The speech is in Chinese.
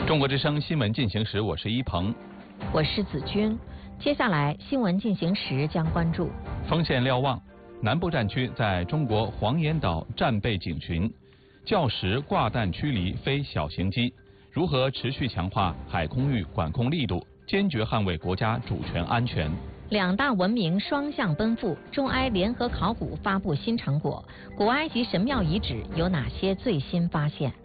中国之声新闻进行时，我是一鹏， 我是子君。接下来新闻进行时将关注： 锋线瞭望，南部战区在中国黄岩岛战备警巡，校实挂弹驱离非小型机，如何持续强化海空域管控力度，坚决捍卫国家主权安全。 两大文明双向奔赴，中埃联合考古发布新成果，古埃及神庙遗址有哪些最新发现？